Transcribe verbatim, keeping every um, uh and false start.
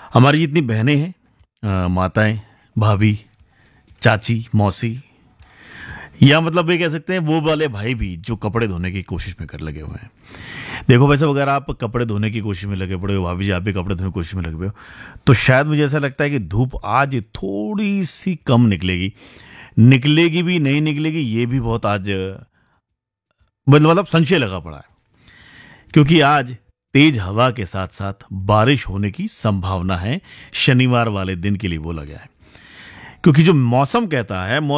हमारी जितनी बहनें हैं, अ, माताएँ, भाभी, चाची, मौसी, या मतलब ये कह सकते हैं वो वाले भाई भी जो कपड़े धोने की कोशिश में कर लगे हुए हैं। देखो वैसे अगर आप कपड़े धोने की कोशिश में लगे पड़े हो, भाभी जी आप भी कपड़े धोने की कोशिश में लगे हुए हो, तो शायद मुझे ऐसा लगता है कि धूप आज थोड़ी-सी कम निकलेगी। निकलेगी भी, नहीं निकलेगी ये भी बहुत आज मतलब मतलब संशय लगा पड़ा है। क्योंकि आज तेज हवा के साथ-साथ बारिश होने की संभावना है, शनिवार वाले दिन के लिए बोला गया है। क्योंकि जो मौसम कहता है मौ